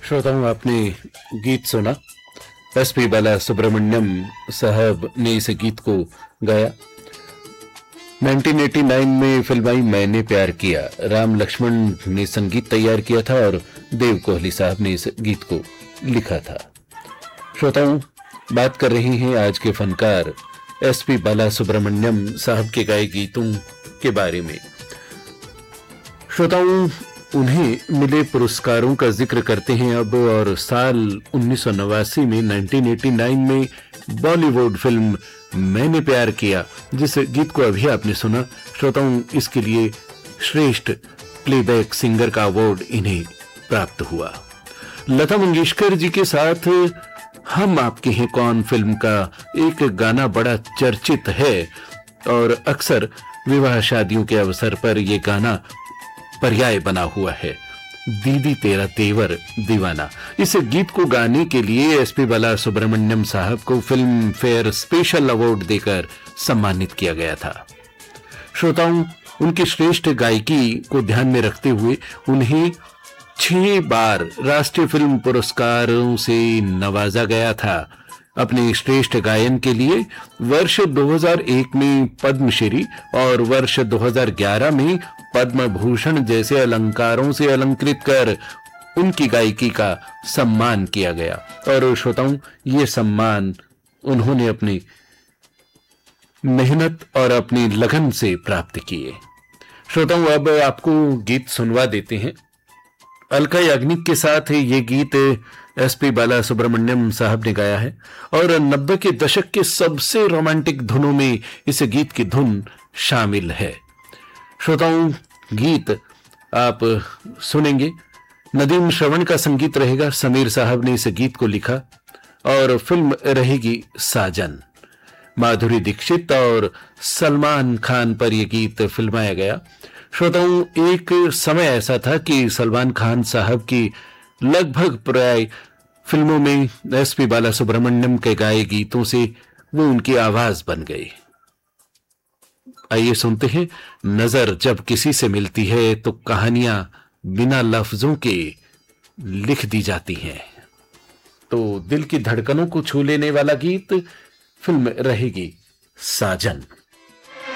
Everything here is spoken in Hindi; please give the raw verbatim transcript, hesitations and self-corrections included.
श्रोताओं, आपने गीत सुना। एस पी बाला सुब्रमण्यम साहब ने इस गीत को गाया। उन्नीस सौ नवासी में फिल्म आई मैंने प्यार किया। राम लक्ष्मण ने संगीत तैयार किया था और देव कोहली साहब ने इस गीत को लिखा था। श्रोताओं, बात कर रहे हैं आज के फनकार एस पी बाला सुब्रमण्यम साहब के गाए गीतों के बारे में। श्रोताओं, उन्हें मिले पुरस्कारों का जिक्र करते हैं अब। और साल उन्नीस सौ नवासी में उन्नीस सौ नवासी में बॉलीवुड फिल्म मैंने प्यार किया, जिस गीत को अभी आपने सुना, श्रोताओं, इसके लिए श्रेष्ठ प्लेबैक सिंगर का अवार्ड इन्हें प्राप्त हुआ। लता मंगेशकर जी के साथ हम आपके हैं कौन फिल्म का एक गाना बड़ा चर्चित है और अक्सर विवाह शादियों के अवसर पर यह गाना पर्याय बना हुआ है, दीदी तेरा तेवर दीवाना। इस गीत को गाने के लिए एस पी बाला सुब्रमण्यम साहब को फिल्म फेयर स्पेशल अवार्ड देकर सम्मानित किया गया था। श्रोताओं, उनकी श्रेष्ठ गायकी को ध्यान में रखते हुए उन्हें छह बार राष्ट्रीय फिल्म पुरस्कारों से नवाजा गया था। अपने श्रेष्ठ गायन के लिए वर्ष दो हज़ार एक में पद्मश्री और वर्ष दो हज़ार ग्यारह में पद्म भूषण जैसे अलंकारों से अलंकृत कर उनकी गायकी का सम्मान किया गया। और श्रोताओं, ये सम्मान उन्होंने अपनी मेहनत और अपनी लगन से प्राप्त किए। श्रोताओं, अब आपको गीत सुनवा देते हैं। अलका याग्निक के साथ ये गीत एस पी बाला सुब्रमण्यम साहब ने गाया है और नब्बे के दशक के सबसे रोमांटिक धुनों में इस गीत की धुन शामिल है। श्रोताओं, गीत आप सुनेंगे। नदीम श्रवण का संगीत रहेगा। समीर साहब ने इस गीत को लिखा और फिल्म रहेगी साजन। माधुरी दीक्षित और सलमान खान पर यह गीत फिल्माया गया। श्रोताओं, एक समय ऐसा था कि सलमान खान साहब की लगभग प्राय फिल्मों में एस पी बाला सुब्रमण्यम के गाए गीतों से वो उनकी आवाज बन गई। आइए सुनते हैं। नजर जब किसी से मिलती है तो कहानियां बिना लफ्जों के लिख दी जाती हैं। तो दिल की धड़कनों को छू लेने वाला गीत, फिल्म रहेगी साजन।